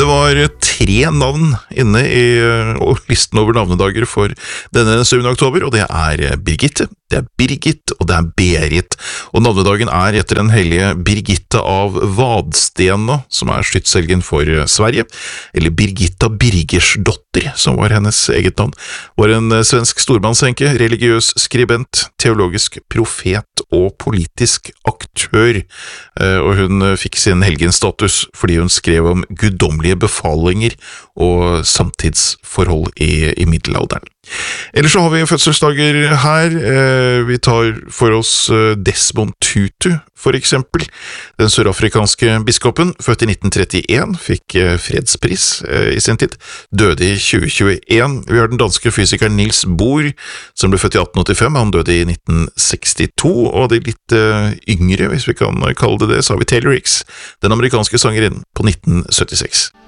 var 3 navn inne i listen over navnedager for denne 7. oktober, og det er Birgitte, det er Birgit, og det er Berit. Og navnedagen er etter den hellige Birgitte av Vadstena, som er skytshelgen for Sverige, eller Birgitta Birgersdotter, som var hennes eget navn, var en svensk storbannsenke, religiøs skribent, teologisk profet og politisk aktør, og hun fikk sin helgenstatus fordi hun skrev om guddommelige befalinger og samtidsforhold i middelalderen. Ellers så har vi fødselsdager her. Vi tar for oss Desmond Tutu, for eksempel. Den sørafrikanske biskopen, født i 1931, fikk fredspris i sin tid, døde i 2021. Vi har den danske fysikeren Niels Bohr, som ble født i 1885, han døde i 1962, og de litt yngre, hvis vi kan kalle det det, så har vi Taylor Hicks, den amerikanske sangerinnen på 1976.